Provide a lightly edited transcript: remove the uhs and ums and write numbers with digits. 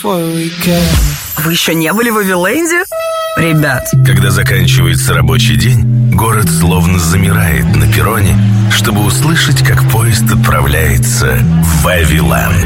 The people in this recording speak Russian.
Вы еще не были в Эвиленде? Ребят. Когда заканчивается рабочий день, город словно замирает на перроне, чтобы услышать, как поезд отправляется в Вавилон.